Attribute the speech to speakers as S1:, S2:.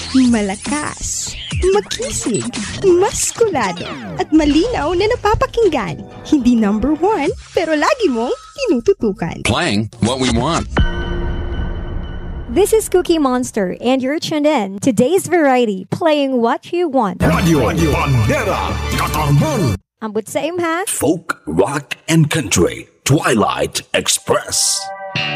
S1: Malakas, makisig, maskulado, at malinaw na napapakinggan. Hindi number one, pero lagi mong tinututukan.
S2: Playing what we want.
S3: This is Cookie Monster, and you're tuned in to Today's Variety, playing what you want.
S4: Radio Bandera Katarman.
S3: Ang but same ha?
S4: Folk, rock, and country. Twilight Express.